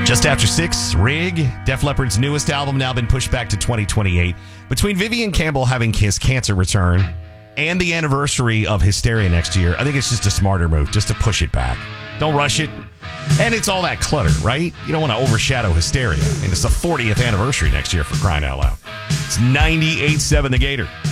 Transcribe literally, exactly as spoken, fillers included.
Just After Six, Rig, Def Leppard's newest album, now been pushed back to twenty twenty-eight. Between Vivian Campbell having his cancer return and the anniversary of Hysteria next year, I think it's just a smarter move, just to push it back. Don't rush it. And it's all that clutter, right? You don't want to overshadow Hysteria. And it's the fortieth anniversary next year, for crying out loud. It's ninety-eight point seven The Gator.